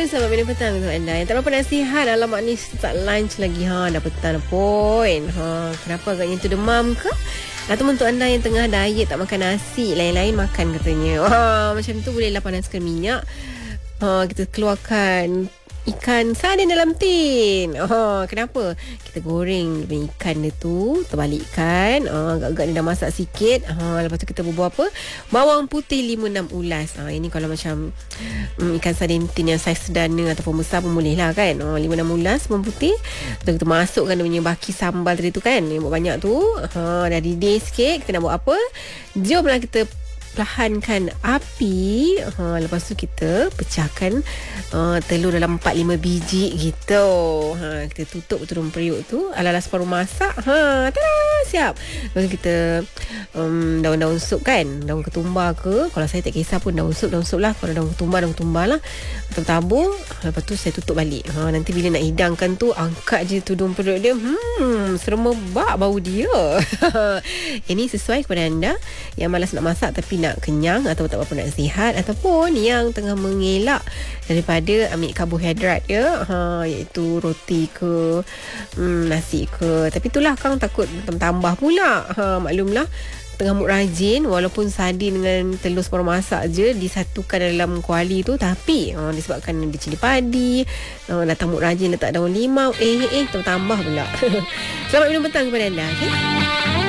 selamat minum petang untuk anda yang tak lupa nasihat. Alamak ni start lunch lagi. Dah petang pun. Kenapa agaknya tu demam ke? Atau untuk anda yang tengah diet tak makan nasi, lain-lain makan katanya. Macam tu bolehlah panaskan minyak. Kita keluarkan ikan sardin dalam tin. Kenapa? Kita goreng ikan dia tu, terbalikkan. Agak-agak ni dah masak sikit. Lepas tu kita bubuh apa? Bawang putih 5-6 ulas. Ini kalau macam ikan sardin tin yang saiz sedana ataupun besar pun boleh lah kan. 5-6 ulas bawang putih. Lepas kita masukkan dia punya baki sambal tadi tu kan, yang buat banyak tu. Dah didih sikit. Kita nak buat apa? Jomlah kita perlahankan api. Lepas tu kita pecahkan telur dalam 4-5 biji gitu. Kita tutup tudung periuk tu ala-ala separuh masak. Tada, siap. Lepas tu kita daun-daun sup kan, daun ketumbar ke, kalau saya tak kisah pun daun sup lah. Kalau daun ketumbar lah, atau tabur. Lepas tu saya tutup balik. Nanti bila nak hidangkan tu, angkat je tudung periuk dia. Seremebak bau dia. Ini sesuai kepada anda yang malas nak masak tapi nak kenyang atau tak apa nak sihat, ataupun yang tengah mengelak daripada ambil karbohidrat ya, iaitu roti ke nasi ke. Tapi itulah Kang takut tambah pula. Maklumlah tengah mood rajin, walaupun sardin dengan telur separuh masak je disatukan dalam kuali tu, tapi disebabkan dia cili padi, datang mood rajin letak daun limau, tambah pula. Selamat minum petang kepada anda. Okay?